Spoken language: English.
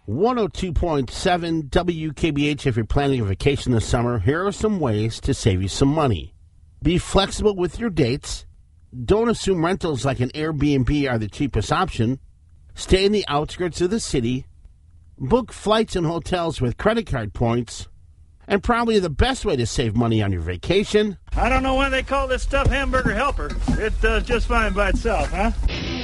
102.7 WKBH. If you're planning a vacation this summer, here are some ways to save you some money. Be flexible with your dates. Don't assume rentals like an Airbnb are the cheapest option. Stay in the outskirts of the city. Book flights and hotels with credit card points. And probably the best way to save money on your vacation. I don't know why they call this stuff Hamburger Helper. It does just fine by itself, huh?